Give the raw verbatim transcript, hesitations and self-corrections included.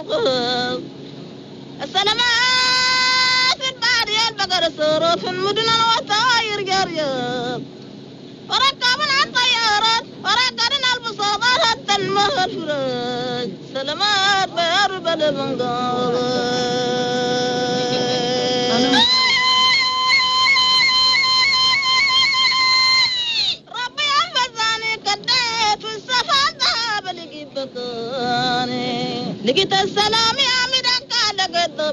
القهر السلامات في البادية البقر السرور في المدن والطاير جريب وركبنا الطيارات وركبنا البساطات حتى المهر فرج سلامات بيرب البنقاض ربي أنفذني كديت في السفر ذهب لقيت بطاني لقيت السلام يا مدكة لقيت